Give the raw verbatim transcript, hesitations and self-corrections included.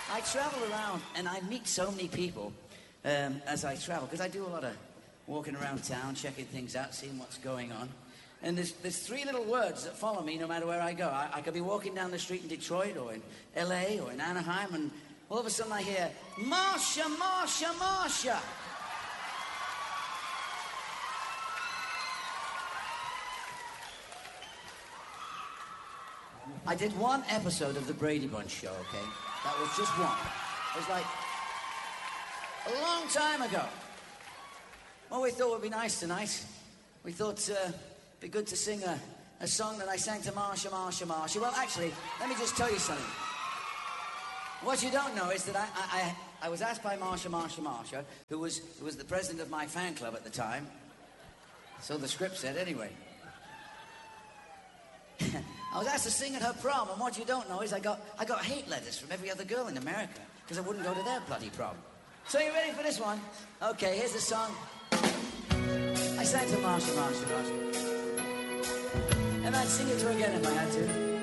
I travel around and I meet so many people um, as I travel, because I do a lot of walking around town, checking things out, seeing what's going on. And there's, there's three little words that follow me no matter where I go. I, I could be walking down the street in Detroit or in L A or in Anaheim, and all of a sudden I hear, Marsha, Marsha, Marsha. I did one episode of the Brady Bunch show, okay? That was just one. It was like a long time ago. Well, we thought it would be nice tonight. We thought uh, it'd be good to sing a, a song that I sang to Marsha, Marsha, Marsha. Well, actually, let me just tell you something. What you don't know is that I, I, I, I was asked by Marsha, Marsha, Marsha, who was, who was the president of my fan club at the time. So the script said, anyway. I was asked to sing at her prom, and what you don't know is I got, I got hate letters from every other girl in America, because I wouldn't go to their bloody prom. So you ready for this one? Okay, here's the song. I sang to Marsha, Marsha, Marsha. And I'd sing it to her again if I had to.